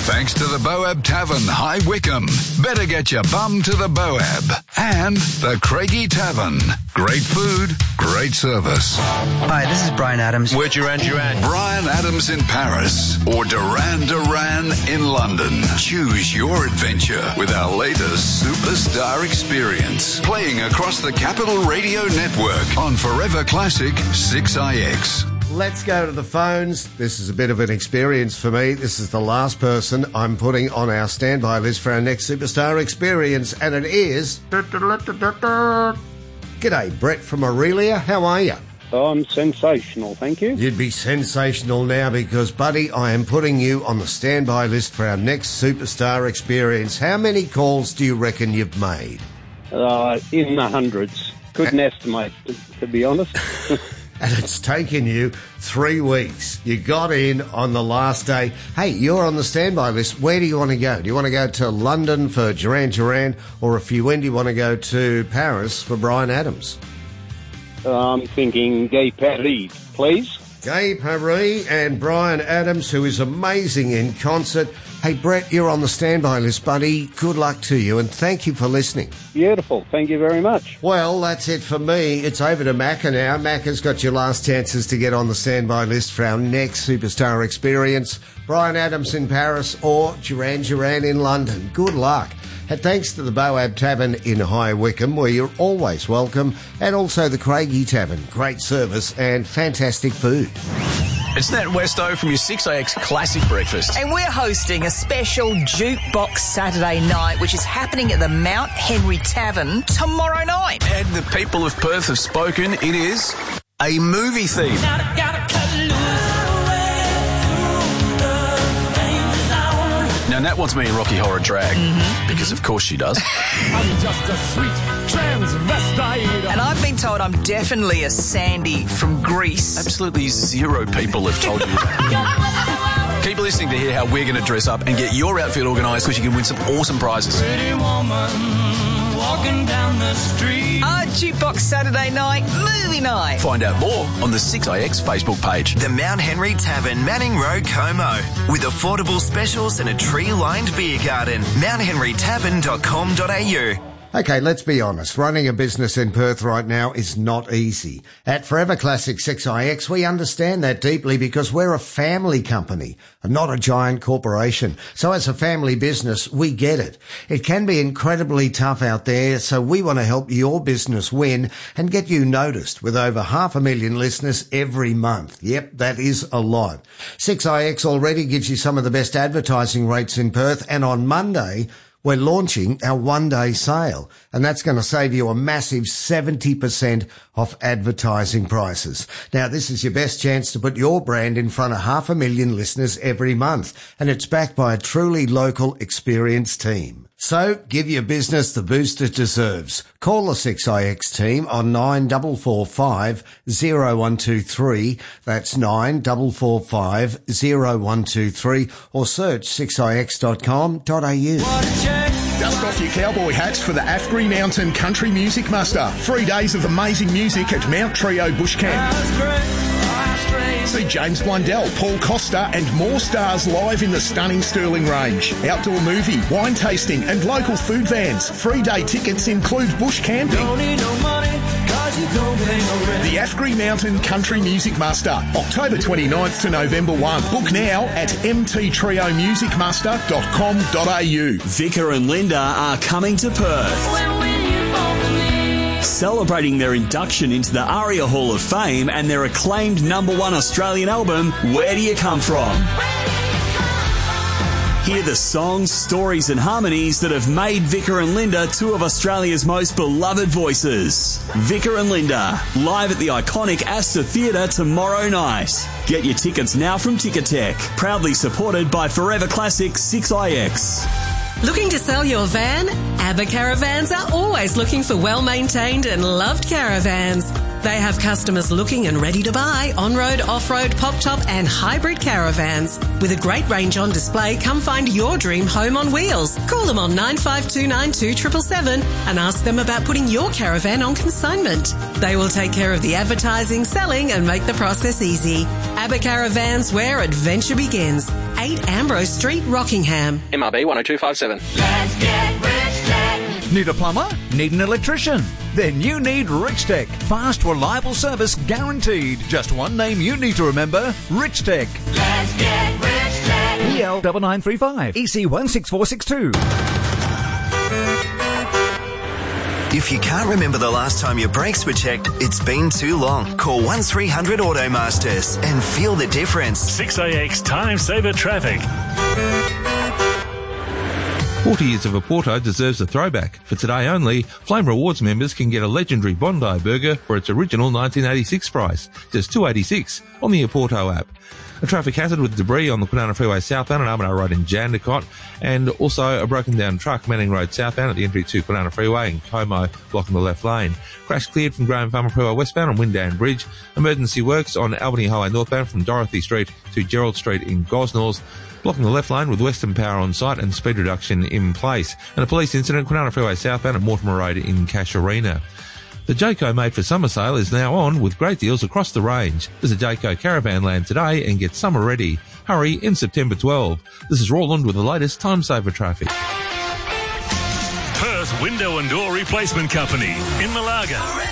Thanks to the Boab Tavern, High Wycombe. Better get your bum to the Boab. And the Craigie Tavern. Great food, great service. Hi, this is Brian Adams. We're Duran Duran. Brian Adams in Paris or Duran Duran in London. Choose your adventure with our latest Superstar Experience. Playing across the Capital Radio Network on Forever Classic 6IX. Let's go to the phones. This is a bit of an experience for me. This is the last person I'm putting on our standby list for our next Superstar Experience, and it is... G'day, Brett from Aurelia. How are you? I'm sensational, thank you. You'd be sensational now because, buddy, I am putting you on the standby list for our next Superstar Experience. How many calls do you reckon you've made? In the hundreds. Couldn't estimate, to be honest. And it's taken you 3 weeks. You got in on the last day. Hey, you're on the standby list. Where do you want to go? Do you want to go to London for Duran Duran, or if you win, do you want to go to Paris for Brian Adams? I'm thinking Gay Paris, please. Gay Paris and Brian Adams, who is amazing in concert. Hey, Brett, you're on the standby list, buddy. Good luck to you, and thank you for listening. Beautiful. Thank you very much. Well, that's it for me. It's over to Macca now. Macca's got your last chances to get on the standby list for our next Superstar Experience. Brian Adams in Paris or Duran Duran in London. Good luck. And thanks to the Boab Tavern in High Wycombe, where you're always welcome, and also the Craigie Tavern. Great service and fantastic food. It's Nat Westo from your 6AX Classic Breakfast. And we're hosting a special Jukebox Saturday night, which is happening at the Mount Henry Tavern tomorrow night. And the people of Perth have spoken. It is a movie theme. Now, Nat wants me in Rocky Horror Drag, because of course she does. I'm just a sweet transvestite. And I've been told I'm definitely a Sandy from Greece. Absolutely zero people have told you that. Keep listening to hear how we're going to dress up and get your outfit organised, because you can win some awesome prizes. Pretty woman walking down the street. Jukebox Saturday night, movie night. Find out more on the 6AX Facebook page. The Mount Henry Tavern, Manning Road, Como. With affordable specials and a tree-lined beer garden. mounthenrytavern.com.au. Okay, let's be honest. Running a business in Perth right now is not easy. At Forever Classic 6IX, we understand that deeply because we're a family company and not a giant corporation. So as a family business, we get it. It can be incredibly tough out there, so we want to help your business win and get you noticed with over 500,000 listeners every month. Yep, that is a lot. 6IX already gives you some of the best advertising rates in Perth, and on Monday, we're launching our one-day sale, and that's going to save you a massive 70% off advertising prices. Now, this is your best chance to put your brand in front of 500,000 listeners every month, and it's backed by a truly local, experienced team. So, give your business the boost it deserves. Call the 6IX team on 9445 0123. That's 9445 0123, or search 6ix.com.au. Dust off your cowboy hats for the AFGRI Mountain Country Music Muster. 3 days of amazing music at Mount Trio Bush Camp. See James Blundell, Paul Costa and more stars live in the stunning Stirling Range. Outdoor movie, wine tasting and local food vans. 3-day tickets include bush camping. The AFGRI Mountain Country Music Muster, October 29th to November 1. Book now at mttriomusicmuster.com.au. Vicar and Linda are coming to Perth. Celebrating their induction into the ARIA Hall of Fame and their acclaimed #1 Australian album, Where Do You Come From? Hear the songs, stories and harmonies that have made Vicar and Linda two of Australia's most beloved voices. Vicar and Linda, live at the iconic Astor Theatre tomorrow night. Get your tickets now from Ticketek, proudly supported by Forever Classic 6IX. Looking to sell your van? ABBA Caravans are always looking for well-maintained and loved caravans. They have customers looking and ready to buy on-road, off-road, pop-top and hybrid caravans. With a great range on display, come find your dream home on wheels. Call them on 9529 777 and ask them about putting your caravan on consignment. They will take care of the advertising, selling and make the process easy. ABBA Caravans, where adventure begins. 8 Ambrose Street, Rockingham. MRB 10257. Let's get Rich Tech. Need a plumber? Need an electrician? Then you need Rich Tech. Fast, reliable service guaranteed. Just one name you need to remember, Rich Tech. Let's get Rich Tech. EL 9935 EC 16462. If you can't remember the last time your brakes were checked, it's been too long. Call 1300 Automasters and feel the difference. 6AX Time Saver Traffic. 40 years of Oporto deserves a throwback. For today only, Flame Rewards members can get a legendary Bondi burger for its original 1986 price, just $2.86 on the Oporto app. A traffic hazard with debris on the Kwinana Freeway southbound and Armadale Road in Jandakot, and also a broken down truck Manning Road southbound at the entry to Kwinana Freeway in Como, blocking the left lane. Crash cleared from Graham Farmer Freeway westbound on Windan Bridge. Emergency works on Albany Highway northbound from Dorothy Street to Gerald Street in Gosnells, blocking the left lane with Western Power on site and speed reduction in place. And a police incident, Kwinana Freeway southbound at Mortimer Road in Casuarina. The Jayco Made for Summer sale is now on with great deals across the range. Visit Jayco Caravan Land today and get summer ready. Hurry in September 12. This is Roland with the latest Time Saver traffic. Perth Window and Door Replacement Company in Malaga.